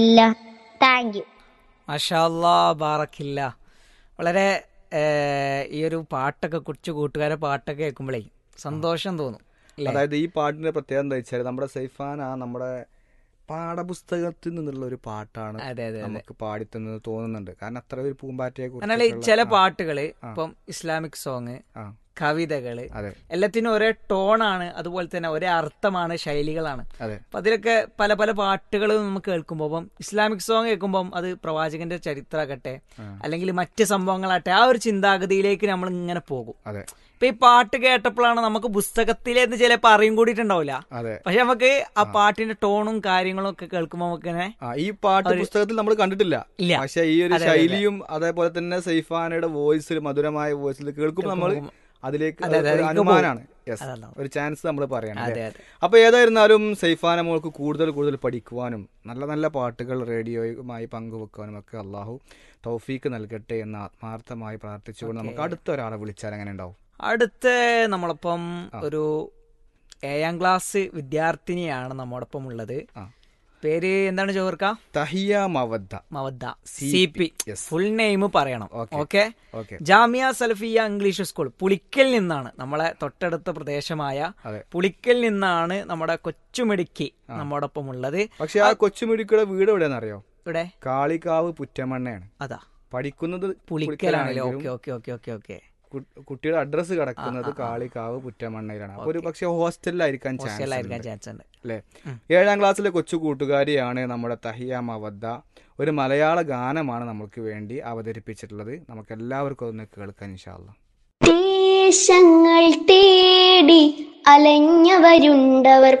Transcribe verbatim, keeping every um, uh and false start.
ഇല്ല. Thank you. മാഷാ അല്ലാ, ബാറക്കില്ല. വളരെ ഏഹ്, ഈ ഒരു പാട്ടൊക്കെ കൊച്ചു കൂട്ടുകാരെ പാട്ടൊക്കെ കേൾക്കുമ്പോഴേ സന്തോഷം തോന്നും അല്ലേ? അതായത് ഈ പാട്ടിന്റെ പ്രത്യേകത എന്താ വെച്ചാൽ നമ്മുടെ സൈഫാന നമ്മുടെ പാഠപുസ്തകത്തിൽ നിന്നുള്ള ഒരു പാട്ടാണ് അതെ അതെ അതെ. നമുക്ക് പാടിത്തന്നത് തോന്നുന്നുണ്ട്. കാരണം അത്ര ഒരു പൂമ്പാറ്റയെ എന്നാൽ ഈ ചില കുറിച്ച് പാട്ടുകള് ഇപ്പം ഇസ്ലാമിക് സോങ്, ആ കവിതകള്, അതെ എല്ലാത്തിനും ഒരേ ടോണാണ്, അതുപോലെ തന്നെ ഒരേ അർത്ഥമാണ്, ശൈലികളാണ്. അതെ അപ്പൊ അതിലൊക്കെ പല പല പാട്ടുകൾ നമുക്ക് കേൾക്കുമ്പോൾ ഇപ്പം ഇസ്ലാമിക് സോങ് കേൾക്കുമ്പോൾ അത് പ്രവാചകന്റെ ചരിത്രമാകട്ടെ ആ. അല്ലെങ്കിൽ മറ്റ് സംഭവങ്ങളാകട്ടെ, ആ ഒരു ചിന്താഗതിയിലേക്ക് നമ്മൾ ഇങ്ങനെ പോകും. അതെ ഇപ്പൊ ഈ പാട്ട് കേട്ടപ്പോഴാണ് നമുക്ക് പുസ്തകത്തിലേന്ന് ചിലപ്പോ അറിയും കൂടിയിട്ടുണ്ടാവില്ല, അതെ പക്ഷെ നമുക്ക് ആ പാട്ടിന്റെ ടോണും കാര്യങ്ങളും ഒക്കെ കേൾക്കുമ്പോൾ നമുക്ക് ഇങ്ങനെ ആ ഈ പാട്ട് പുസ്തകത്തിൽ നമ്മൾ കണ്ടിട്ടില്ല. ഇല്ല. പക്ഷെ ഈ ഒരു അതെ, അതെ, അതെ. ശൈലിയും അതേപോലെ തന്നെ സൈഫാനയുടെ വോയിസിൽ മധുരമായ വോയിസിൽ കേൾക്കുമ്പോൾ നമ്മൾ അതിലേക്ക് അതെ, അതെ, ഒരു അതിലേക്ക് അനുമാനാണ്. യെസ്, അതാണ്. ഒരു ചാൻസ് നമ്മൾ പറയണം. അതെ അതെ. അപ്പൊ ഏതായിരുന്നാലും സൈഫാന മോൾക്ക് കൂടുതൽ കൂടുതൽ പഠിക്കുവാനും നല്ല നല്ല പാട്ടുകൾ റേഡിയോയുമായി പങ്കുവെക്കാനും ഒക്കെ അള്ളാഹു തൗഫീക്ക് നൽകട്ടെ എന്ന് ആത്മാർത്ഥമായി പ്രാർത്ഥിച്ചുകൊണ്ട് നമുക്ക് അടുത്ത ഒരാളെ വിളിച്ചാൽ എങ്ങനെ ഉണ്ടാവും? അടുത്ത നമ്മളൊപ്പം ഒരു ഏഴാം ക്ലാസ് വിദ്യാർത്ഥിനിയാണ് നമ്മോടൊപ്പം ഉള്ളത്. ആ. പേര് എന്താണ് ചോർക്ക? തഹിയ മവദ്ദ. മവദ്ദ, C C P. Yes. Full name പറയണം. Okay. Okay. Okay. Jamia Salafiya English school Pulikkal നിന്നാണ്, നമ്മളെ തൊട്ടടുത്ത പ്രദേശമായ അതെ. പുളിക്കൽ നിന്നാണ് നമ്മുടെ കൊച്ചുമിടുക്കി നമ്മോടൊപ്പം ഉള്ളത്. പക്ഷെ ആ കൊച്ചുമിടിക്കുടെ വീട് എവിടെയാണെന്ന് അറിയോ? ഇവിടെ കാളികാവ് പുറ്റമണ്ണയാണ്. അതാ പഠിക്കുന്നത് പുളിക്കലാണല്ലേ? Okay പുളിക്കലാണെങ്കിലും okay okay okay okay. കു- കുട്ടിയുടെ അഡ്രസ്സ് കിടക്കുന്നത് കാളികാവ് പുറ്റമണ്ണയിലാണ്. അപ്പൊ ഒരു പക്ഷെ ഹോസ്റ്റലിലായിരിക്കാൻ ചാൻസ് ഹോസ്റ്റലായിരിക്കാൻ ചാൻസ് ഉണ്ട് അല്ലെ? ഏഴാം ക്ലാസ്സിലെ കൊച്ചു കൂട്ടുകാരിയാണ് നമ്മുടെ തഹിയ മവദ്ദ. ഒരു മലയാള ഗാനമാണ് നമുക്ക് വേണ്ടി അവതരിപ്പിച്ചിട്ടുള്ളത്. നമുക്ക് എല്ലാവർക്കും ഒന്ന് കേൾക്കാൻ ഇൻഷാ അല്ലാ. ദേശങ്ങൾ തേടി അലഞ്ഞവരുണ്ടവർ